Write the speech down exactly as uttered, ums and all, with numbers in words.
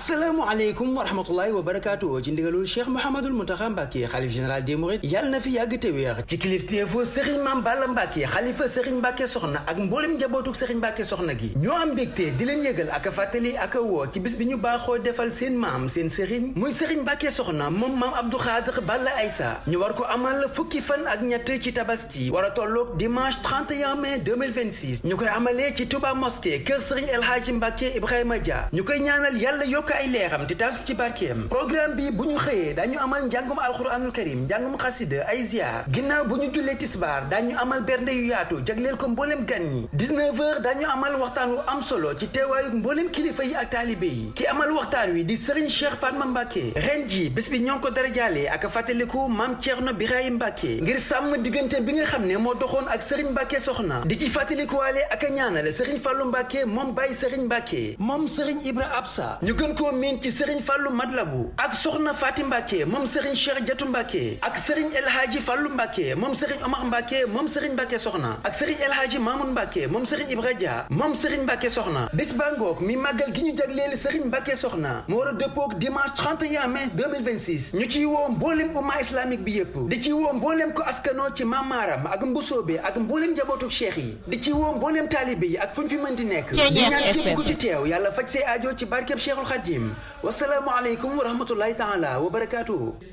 asalaamaaleykum wa rahmatullahi wa barakaatu ci ndigalul Cheikh Mouhamadul Mountakha Mbacké xalif général des Mourides yàlla na fi yàgg te wéex ci kilifteefu Serigne Mame Balla Mbacké xalifa Serigne Mbacké soxna ak mboolem njabootuk Serigne Mbacké soxna gi ñoo am mbégte di leen yëgal ak a fàttali ak a woo ci bis bi ñu baaxoo defal seen maam seen Serigne muy Serigne Mbacké soxna moom maam Abdou Khadre Balla Aïssa ñu war ko amal fukki fan ak ñett ci tabaski war a tolloog dimanche trente et un mai deux mille vingt-six ñu koy amalee ci Touba mosquée kër Serigne El Hadji Mbacké Ibrahima Dia ñu koy ñaanal yàlla yokk ay leeram te taas ci barkeem programme bi bu ñu xëyee dañu amal njàngum alxuraanul karim njàngum xasida ay ziar ginnaaw bu ñu jullee tisbaar dañu amal bernde yu yaatu jagleel ko mbooleem gan ñi dix-neuf heures dañu amal waxtaan wu am solo ci teewaayu mbooleem kilifa yi ak taalibe yi ki amal waxtaan wi di Serigne Cheikh Fatma Mbacké ren ji bés bi ñoo ngi ko darajaale ak fàttaliku maam Thierno Birahim Mbacké ngir sàmm diggante bi nga xam ne moo doxoon ak Serigne Mbacké soxna di ci fàttalikuwaale ak a ñaanal Serigne Fallou Mbacké moom Baye Serigne Mbacké moom Serigne Ibra Absa ñu gën koo miin ci Serigne Fallou Madlabu ak soxna Fatim Mbacké moom Serigne Cheikh Jatou Mbacké ak Serigne El Hadji Fallou Mbacké moom Serigne Omar Mbacké moom Serigne Mbacké soxna ak Serigne El Hadji Mamoun Mbacké moom Serigne Ibra Dia moom Serigne Mbacké soxna bés ba ngoog mi màggal gi ñu jagleel Serigne Mbacké soxna mu war a dëppoog dimanche trente et un mai deux mille vingt-six ñu ciy woo mbooleem umma islamique bi yépp di ci woo mbooleem ko askanoo ci Mamaram ak Mbusoobe ak mbooleem njabootu cheikh yi di ci woo mbooleem taalibe yi ak fu ñu fi mën di nekk di ñaan képp ku ci teew yàlla faj say aajo ci barkeb Cheikhul Khadim wasalaamu aleykum wa rahmatullahi taala wa barakatuhu